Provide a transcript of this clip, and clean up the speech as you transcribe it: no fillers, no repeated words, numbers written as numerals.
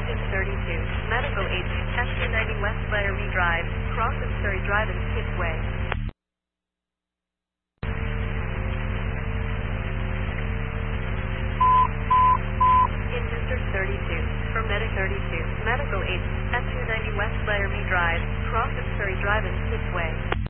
Engine 32, Medical Agent, S290 West Laramie Drive, Crossing Surrey Drive and Skipway. Engine 32, for Medic 32, Medical Agent, S290 West Laramie Drive, Crossing Surrey Drive and Skipway.